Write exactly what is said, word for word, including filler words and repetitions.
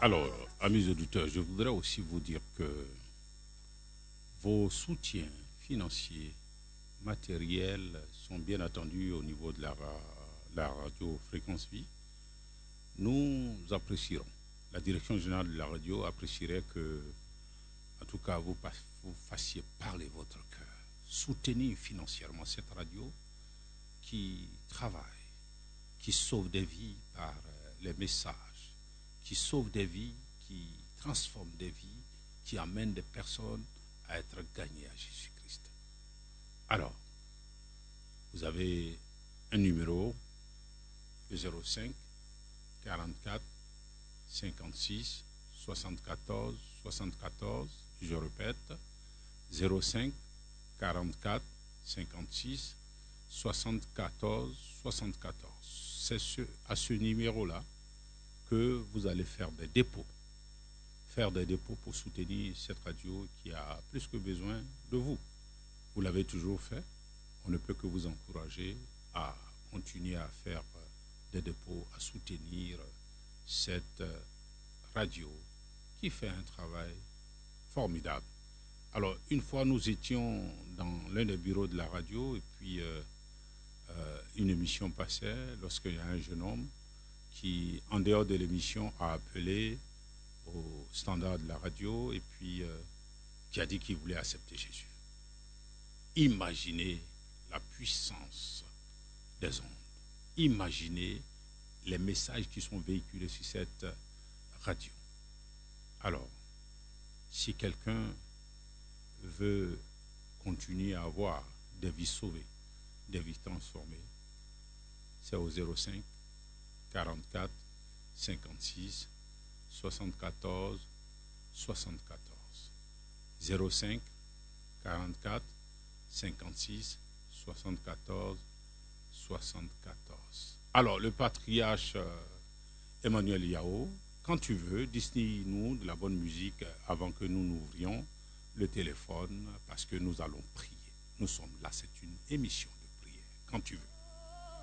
Alors, amis auditeurs, je voudrais aussi vous dire que vos soutiens financiers, matériels sont bien attendus au niveau de la, la radio Fréquence Vie. Nous apprécierons. La direction générale de la radio apprécierait que, en tout cas, vous, vous fassiez parler votre cœur, soutenir financièrement cette radio qui travaille, qui sauve des vies par les messages, qui sauve des vies, qui transforme des vies, qui amène des personnes à être gagnées à Jésus-Christ. Alors, vous avez un numéro de zéro cinq quarante-quatre cinquante-six soixante-quatorze soixante-quatorze, je répète, zéro cinq quarante-quatre cinquante-six soixante-quatorze soixante-quatorze. C'est ce, à ce numéro-là que vous allez faire des dépôts. Faire des dépôts pour soutenir cette radio qui a plus que besoin de vous. Vous l'avez toujours fait. On ne peut que vous encourager à continuer à faire des dépôts, à soutenir cette radio qui fait un travail formidable. Alors, une fois, nous étions dans l'un des bureaux de la radio et puis euh, euh, une émission passait lorsqu'il y a un jeune homme qui, en dehors de l'émission, a appelé au standard de la radio et puis euh, qui a dit qu'il voulait accepter Jésus. Imaginez la puissance des ondes. Imaginez les messages qui sont véhiculés sur cette radio. Alors, si quelqu'un veut continuer à avoir des vies sauvées, des vies transformées, c'est au zéro cinq quarante-quatre cinquante-six soixante-quatorze soixante-quatorze. zéro cinq quarante-quatre cinquante-six soixante-quatorze soixante-quatorze. Alors, le patriarche euh, Emmanuel Yao, quand tu veux, dis-nous de la bonne musique avant que nous n'ouvrions le téléphone parce que nous allons prier. Nous sommes là, c'est une émission de prière. Quand tu veux.